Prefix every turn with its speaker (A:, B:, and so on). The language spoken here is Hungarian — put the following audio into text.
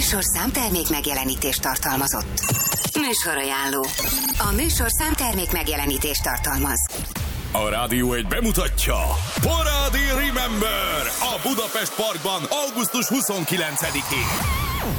A: műsorszám termék megjelenítést tartalmazott. Műsorajánló. A műsorszám termék megjelenítést tartalmaz.
B: A Rádió egy bemutatja Parádi Remember a Budapest Parkban augusztus 29-én.